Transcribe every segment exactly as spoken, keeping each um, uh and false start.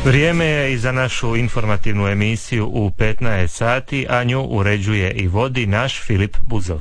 Vrijeme je i za našu informativnu emisiju u petnaest sati, a nju uređuje i vodi naš Filip Buzov.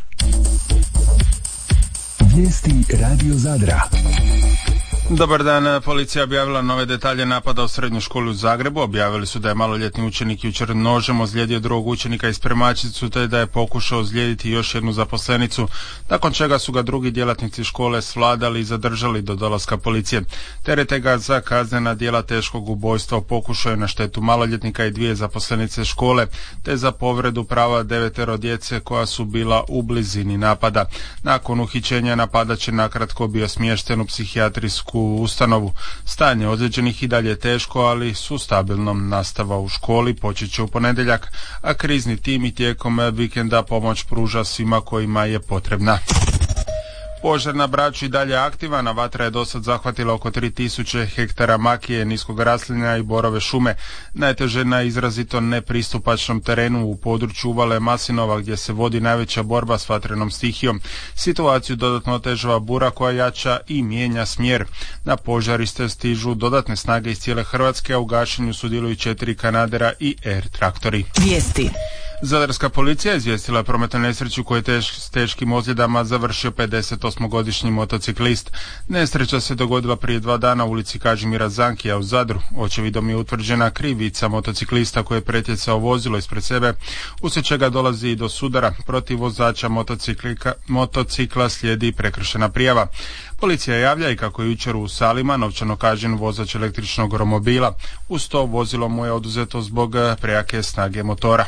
Vijesti Radio Zadra. Dobar dan, policija objavila nove detalje napada u srednjoj školi u Zagrebu. Objavili su da je maloljetni učenik jučer nožem ozlijedio drugog učenika iz spremačicu, te da je pokušao ozlijediti još jednu zaposlenicu, nakon čega su ga drugi djelatnici škole svladali i zadržali do dolaska policije. Terete ga za kaznena djela teškog ubojstva, pokušaju na štetu maloljetnika i dvije zaposlenice škole, te za povredu prava devetero djece koja su bila u blizini napada. Nakon uhićenja napadač je nakratko bio smješten u psihijatrijsku ustanovu. Stanje ozlijeđenih i dalje teško, ali su stabilnom. Nastava u školi počet će u ponedjeljak, a krizni tim i tijekom vikenda pomoć pruža svima kojima je potrebna. Požar na Braču i dalje aktivan, a vatra je dosad zahvatila oko tri tisuće hektara makije, niskog raslinja i borove šume. Najteže na izrazito nepristupačnom terenu u području uvale Masinova, gdje se vodi najveća borba s vatrenom stihijom. Situaciju dodatno otežava bura koja jača i mijenja smjer. Na požariste stižu dodatne snage iz cijele Hrvatske, a u gašenju sudjeluju četiri kanadera i air traktori. Vijesti. Zadarska policija izvijestila je prometnu nesreću koju je teš, s teškim ozljedama završio pedeset osmogodišnji motociklist. Nesreća se dogodila prije dva dana u ulici Kažimira Zankija u Zadru. Očevidom je utvrđena krivica motociklista koji je pretjecao vozilo ispred sebe, uslijed čega dolazi i do sudara. Protiv vozača motocikla slijedi prekršena prijava. Policija javlja i kako je jučer u Salima novčano kažnjen vozač električnog romobila. Uz to vozilo mu je oduzeto zbog prejake snage motora.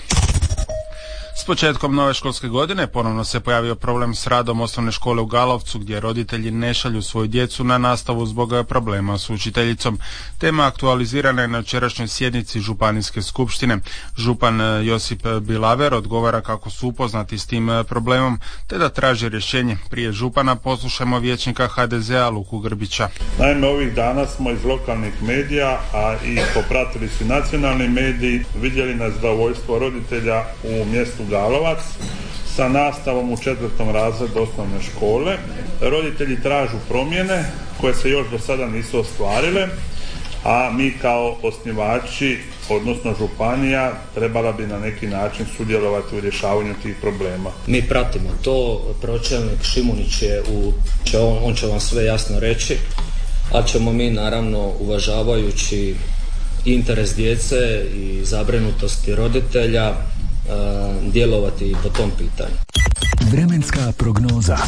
S početkom nove školske godine ponovno se pojavio problem s radom osnovne škole u Galovcu, gdje roditelji ne šalju svoju djecu na nastavu zbog problema s učiteljicom. Tema aktualizirana je na jučerašnjoj sjednici Županijske skupštine. Župan Josip Bilaver odgovara kako su upoznati s tim problemom, te da traže rješenje. Prije župana poslušajmo vijećnika ha de zea Luku Grbića. Naime, ovih dana smo iz lokalnih medija, a i popratili su nacionalni mediji, vidjeli nezadovoljstvo roditelja u mjestu Galovac sa nastavom u četvrtom razredu osnovne škole. Roditelji tražu promjene koje se još do sada nisu ostvarile, a mi kao osnivači, odnosno županija, trebala bi na neki način sudjelovati u rješavanju tih problema. Mi pratimo to, pročelnik Šimunić je u, će on, on će vam sve jasno reći, a ćemo mi naravno uvažavajući interes djece i zabrinutosti roditelja djelovati po tom pitanju. Vremenska prognoza.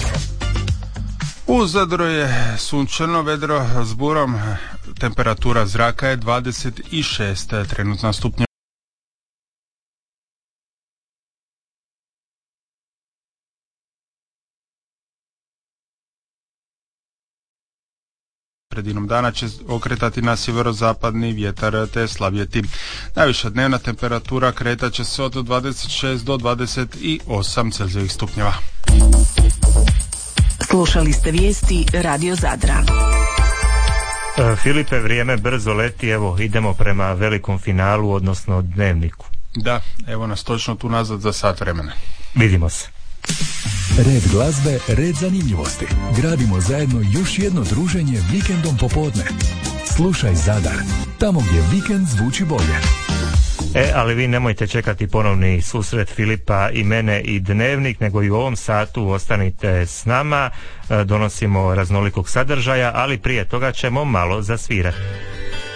U Zadru je sunčano, vedro s burom, temperatura zraka je dvadeset šest trenutna stupnja. Sredinom dana će okretati na sjeverozapadni vjetar te slavjeti. Najviša dnevna temperatura kretat će se od dvadeset šest do dvadeset osam celzijevih stupnjeva. Slušali ste vijesti Radio Zadra. E, Filipe, vrijeme brzo leti, evo idemo prema velikom finalu, odnosno dnevniku. Da, evo nas točno tu nazad za sat vremena. Vidimo se. Red glazbe, red zanimljivosti. Gradimo zajedno još jedno druženje vikendom popodne. Slušaj Zadar, tamo gdje vikend zvuči bolje. E, ali vi nemojte čekati ponovni susret Filipa i mene i dnevnik, nego i u ovom satu ostanite s nama, donosimo raznolikog sadržaja, ali prije toga ćemo malo zasvirati.